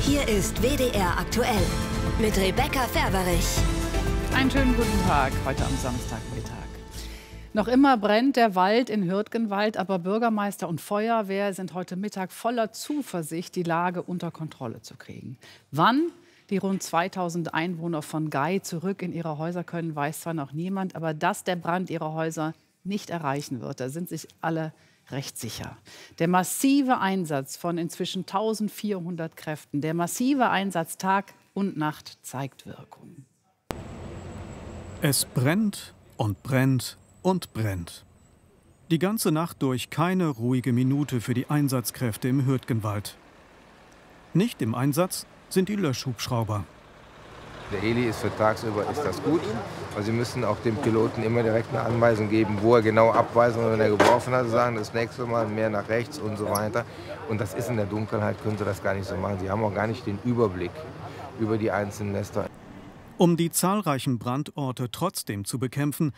Hier ist WDR aktuell mit Rebecca Ferberich. Einen schönen guten Tag, heute am Samstagmittag. Noch immer brennt der Wald in Hürtgenwald, aber Bürgermeister und Feuerwehr sind heute Mittag voller Zuversicht, die Lage unter Kontrolle zu kriegen. Wann die rund 2000 Einwohner von Gay zurück in ihre Häuser können, weiß zwar noch niemand, aber dass der Brand ihrer Häuser nicht erreichen wird, da sind sich alle recht sicher. Der massive Einsatz von inzwischen 1400 Kräften, der massive Einsatz Tag und Nacht zeigt Wirkung. Es brennt und brennt und brennt. Die ganze Nacht durch keine ruhige Minute für die Einsatzkräfte im Hürtgenwald. Nicht im Einsatz sind die Löschhubschrauber. Der Heli ist für tagsüber ist das gut, weil Sie müssen auch dem Piloten immer direkt eine Anweisung geben, wo er genau abweisen, und wenn er geworfen hat, sagen das nächste Mal mehr nach rechts und so weiter. Und das ist in der Dunkelheit, können Sie das gar nicht so machen. Sie haben auch gar nicht den Überblick über die einzelnen Nester. Um die zahlreichen Brandorte trotzdem zu bekämpfen,